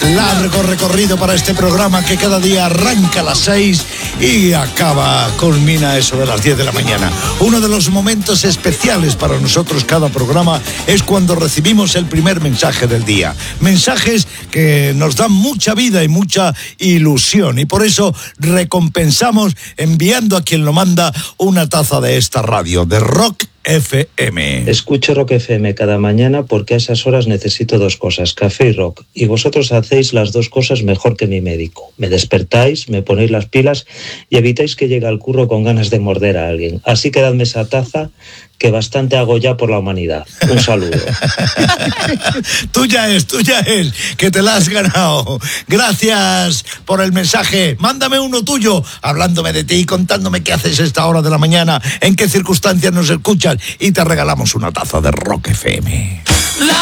Largo recorrido para este programa que cada día arranca a las 6 y culmina eso de las 10 de la mañana. Uno de los momentos especiales para nosotros cada programa es cuando recibimos el primer mensaje del día. Mensajes que nos dan mucha vida y mucha ilusión, y por eso recompensamos enviando a quien lo manda una taza de esta radio, de Rock FM. Escucho Rock FM cada mañana porque a esas horas necesito dos cosas, café y rock. Y vosotros hacéis las dos cosas mejor que mi médico. Me despertáis, me ponéis las pilas y evitáis que llegue al curro con ganas de morder a alguien. Así que dadme esa taza, que bastante hago ya por la humanidad. Un saludo. Tuya es, que te la has ganado. Gracias por el mensaje. Mándame uno tuyo, hablándome de ti, contándome qué haces a esta hora de la mañana, en qué circunstancias nos escuchas, y te regalamos una taza de Rock FM.